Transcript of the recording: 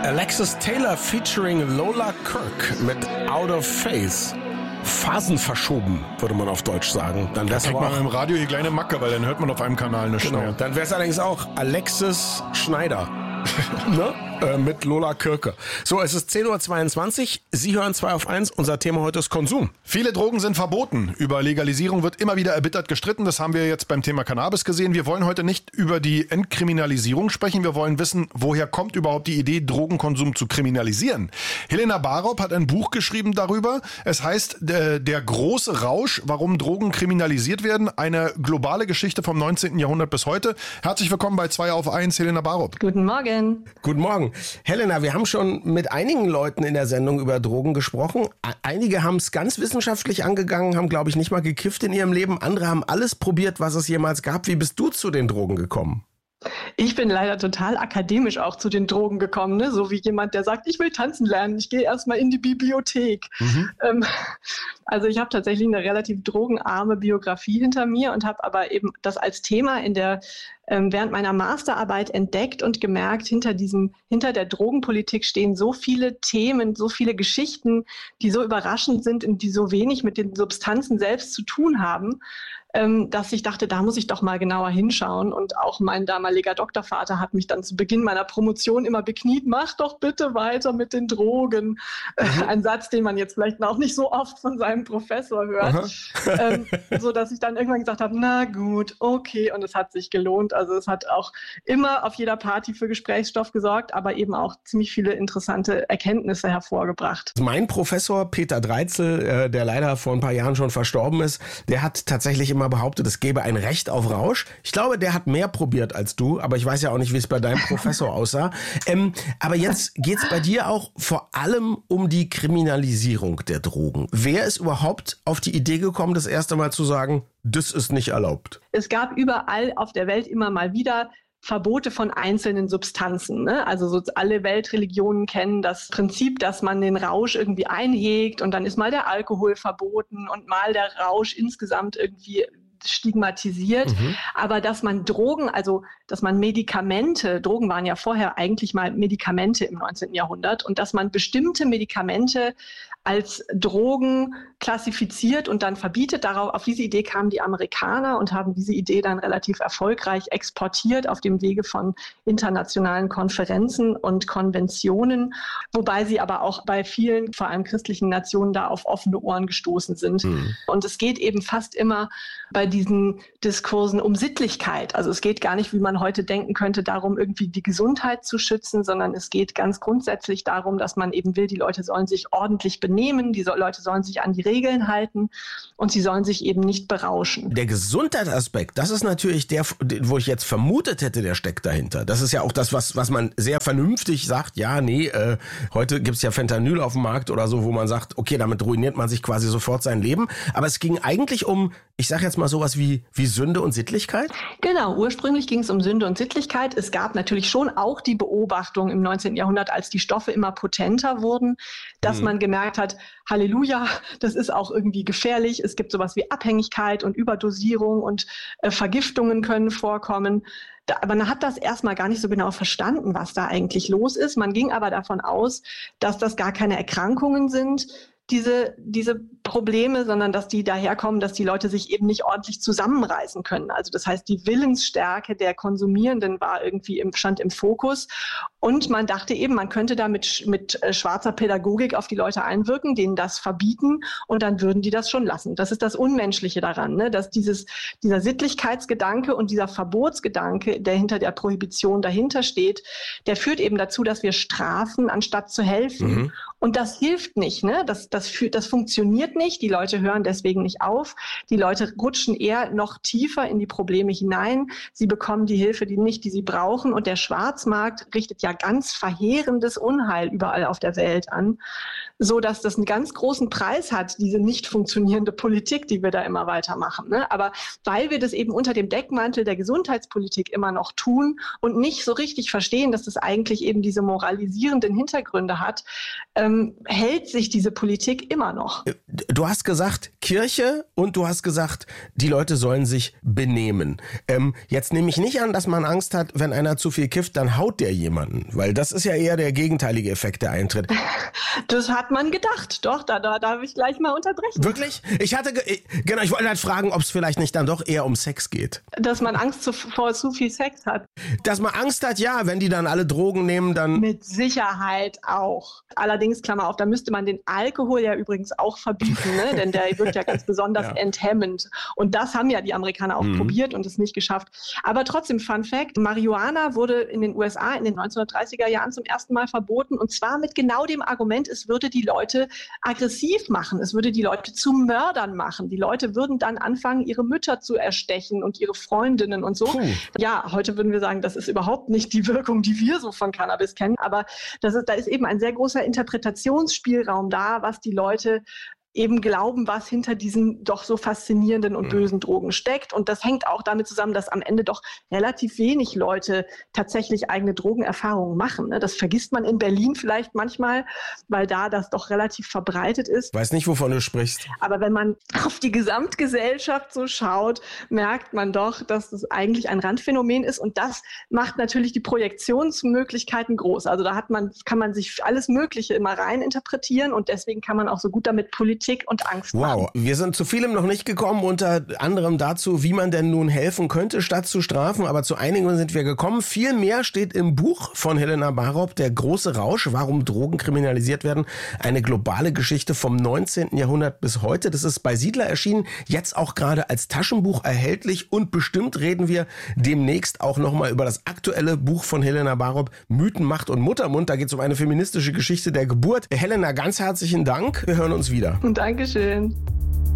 Alexis Taylor featuring Lola Kirk mit Out of Phase. Phasen verschoben, würde man auf Deutsch sagen. Dann wär's aber auch im Radio hier kleine Macke, weil dann hört man auf einem Kanal nichts mehr. Dann wäre es allerdings auch Alexis Schneider. Ne? Mit Lola Kirke. So, es ist 10.22 Uhr. Sie hören 2 auf 1. Unser Thema heute ist Konsum. Viele Drogen sind verboten. Über Legalisierung wird immer wieder erbittert gestritten. Das haben wir jetzt beim Thema Cannabis gesehen. Wir wollen heute nicht über die Entkriminalisierung sprechen. Wir wollen wissen, woher kommt überhaupt die Idee, Drogenkonsum zu kriminalisieren. Helena Barop hat ein Buch geschrieben darüber. Es heißt Der große Rausch, warum Drogen kriminalisiert werden. Eine globale Geschichte vom 19. Jahrhundert bis heute. Herzlich willkommen bei 2 auf 1, Helena Barop. Guten Morgen. Guten Morgen. Helena, wir haben schon mit einigen Leuten in der Sendung über Drogen gesprochen. Einige haben es ganz wissenschaftlich angegangen, haben, glaube ich, nicht mal gekifft in ihrem Leben. Andere haben alles probiert, was es jemals gab. Wie bist du zu den Drogen gekommen? Ich bin leider total akademisch auch zu den Drogen gekommen, ne? So wie jemand, der sagt, ich will tanzen lernen, ich gehe erstmal in die Bibliothek. Also ich habe tatsächlich eine relativ drogenarme Biografie hinter mir und habe aber eben das als Thema während meiner Masterarbeit entdeckt und gemerkt, hinter der Drogenpolitik stehen so viele Themen, so viele Geschichten, die so überraschend sind und die so wenig mit den Substanzen selbst zu tun haben, dass ich dachte, da muss ich doch mal genauer hinschauen. Und auch mein damaliger Doktorvater hat mich dann zu Beginn meiner Promotion immer bekniet, mach doch bitte weiter mit den Drogen. Ein Satz, den man jetzt vielleicht auch nicht so oft von seinem Professor hört. So dass ich dann irgendwann gesagt habe, na gut, okay. Und es hat sich gelohnt. Also es hat auch immer auf jeder Party für Gesprächsstoff gesorgt, aber eben auch ziemlich viele interessante Erkenntnisse hervorgebracht. Mein Professor Peter Dreitzel, der leider vor ein paar Jahren schon verstorben ist, der hat tatsächlich immer behauptet, es gäbe ein Recht auf Rausch. Ich glaube, der hat mehr probiert als du, aber ich weiß ja auch nicht, wie es bei deinem Professor aussah. Aber jetzt geht es bei dir auch vor allem um die Kriminalisierung der Drogen. Wer ist überhaupt auf die Idee gekommen, das erste Mal zu sagen, das ist nicht erlaubt? Es gab überall auf der Welt immer mal wieder Verbote von einzelnen Substanzen. Ne? Also so alle Weltreligionen kennen das Prinzip, dass man den Rausch irgendwie einhegt und dann ist mal der Alkohol verboten und mal der Rausch insgesamt irgendwie stigmatisiert. Aber dass man Drogen, also dass man Medikamente, Drogen waren ja vorher eigentlich mal Medikamente im 19. Jahrhundert, und dass man bestimmte Medikamente als Drogen klassifiziert und dann verbietet. Auf diese Idee kamen die Amerikaner und haben diese Idee dann relativ erfolgreich exportiert auf dem Wege von internationalen Konferenzen und Konventionen, wobei sie aber auch bei vielen, vor allem christlichen Nationen, da auf offene Ohren gestoßen sind. Und es geht eben fast immer bei diesen Diskursen um Sittlichkeit. Also es geht gar nicht, wie man heute denken könnte, darum, irgendwie die Gesundheit zu schützen, sondern es geht ganz grundsätzlich darum, dass man eben will, die Leute sollen sich ordentlich benehmen, die Leute sollen sich an die Regeln halten und sie sollen sich eben nicht berauschen. Der Gesundheitsaspekt, das ist natürlich der, wo ich jetzt vermutet hätte, der steckt dahinter. Das ist ja auch das, was man sehr vernünftig sagt, ja, nee, heute gibt's ja Fentanyl auf dem Markt oder so, wo man sagt, okay, damit ruiniert man sich quasi sofort sein Leben. Aber es ging eigentlich um, ich sage jetzt mal sowas wie Sünde und Sittlichkeit? Genau, ursprünglich ging es um Sünde und Sittlichkeit. Es gab natürlich schon auch die Beobachtung im 19. Jahrhundert, als die Stoffe immer potenter wurden, dass man gemerkt hat, Halleluja, das ist auch irgendwie gefährlich. Es gibt sowas wie Abhängigkeit und Überdosierung und Vergiftungen können vorkommen. Aber man hat das erstmal gar nicht so genau verstanden, was da eigentlich los ist. Man ging aber davon aus, dass das gar keine Erkrankungen sind, diese Probleme, sondern dass die daherkommen, dass die Leute sich eben nicht ordentlich zusammenreißen können. Also das heißt, die Willensstärke der Konsumierenden stand im Fokus. Und man dachte eben, man könnte da mit schwarzer Pädagogik auf die Leute einwirken, denen das verbieten, und dann würden die das schon lassen. Das ist das Unmenschliche daran, ne? Dass dieser Sittlichkeitsgedanke und dieser Verbotsgedanke, der hinter der Prohibition dahinter steht, der führt eben dazu, dass wir strafen, anstatt zu helfen. Und das hilft nicht, ne? Das funktioniert nicht. Die Leute hören deswegen nicht auf. Die Leute rutschen eher noch tiefer in die Probleme hinein. Sie bekommen die Hilfe, die sie brauchen. Und der Schwarzmarkt richtet ja ganz verheerendes Unheil überall auf der Welt an, so dass das einen ganz großen Preis hat, diese nicht funktionierende Politik, die wir da immer weitermachen. Ne? Aber weil wir das eben unter dem Deckmantel der Gesundheitspolitik immer noch tun und nicht so richtig verstehen, dass das eigentlich eben diese moralisierenden Hintergründe hat, hält sich diese Politik Politik immer noch. Du hast gesagt Kirche und du hast gesagt, die Leute sollen sich benehmen. Jetzt nehme ich nicht an, dass man Angst hat, wenn einer zu viel kifft, dann haut der jemanden. Weil das ist ja eher der gegenteilige Effekt, der eintritt. Das hat man gedacht. Doch, da darf ich gleich mal unterbrechen. Wirklich? Ich wollte halt fragen, ob es vielleicht nicht dann doch eher um Sex geht. Dass man Angst vor zu viel Sex hat. Dass man Angst hat, ja, wenn die dann alle Drogen nehmen, dann... Mit Sicherheit auch. Allerdings, Klammer auf, da müsste man den Alkohol ja übrigens auch verbieten, ne? Denn der wirkt ja ganz besonders enthemmend. Und das haben ja die Amerikaner auch probiert und es nicht geschafft. Aber trotzdem, Fun Fact, Marihuana wurde in den USA in den 1930er Jahren zum ersten Mal verboten. Und zwar mit genau dem Argument, es würde die Leute aggressiv machen. Es würde die Leute zu Mördern machen. Die Leute würden dann anfangen, ihre Mütter zu erstechen und ihre Freundinnen und so. Ja, heute würden wir sagen, das ist überhaupt nicht die Wirkung, die wir so von Cannabis kennen. Aber da ist eben ein sehr großer Interpretationsspielraum da, was die Leute eben glauben, was hinter diesen doch so faszinierenden und bösen Drogen steckt. Und das hängt auch damit zusammen, dass am Ende doch relativ wenig Leute tatsächlich eigene Drogenerfahrungen machen. Das vergisst man in Berlin vielleicht manchmal, weil da das doch relativ verbreitet ist. Weiß nicht, wovon du sprichst. Aber wenn man auf die Gesamtgesellschaft so schaut, merkt man doch, dass das eigentlich ein Randphänomen ist. Und das macht natürlich die Projektionsmöglichkeiten groß. Also da kann man sich alles Mögliche immer rein interpretieren und deswegen kann man auch so gut damit Politik und Angst machen. Wow, wir sind zu vielem noch nicht gekommen, unter anderem dazu, wie man denn nun helfen könnte, statt zu strafen, aber zu einigen sind wir gekommen. Viel mehr steht im Buch von Helena Barop, Der große Rausch, warum Drogen kriminalisiert werden. Eine globale Geschichte vom 19. Jahrhundert bis heute. Das ist bei Siedler erschienen, jetzt auch gerade als Taschenbuch erhältlich und bestimmt reden wir demnächst auch nochmal über das aktuelle Buch von Helena Barop, Mythen, Macht und Muttermund. Da geht es um eine feministische Geschichte der Geburt. Helena, ganz herzlichen Dank. Wir hören uns wieder. Dankeschön.